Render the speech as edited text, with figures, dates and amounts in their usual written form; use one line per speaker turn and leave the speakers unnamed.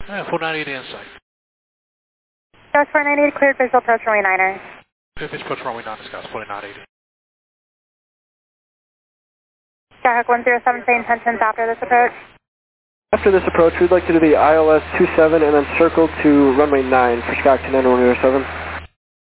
Full 980 insight.
Scotts 498, cleared visual approach runway 9er.
Cleared visual approach runway 9, Scotts 4980.
Skyhawk 107, say intentions after this approach.
After this approach, we'd like to do the ILS 27 and then circle to runway 9 for Stockton N107.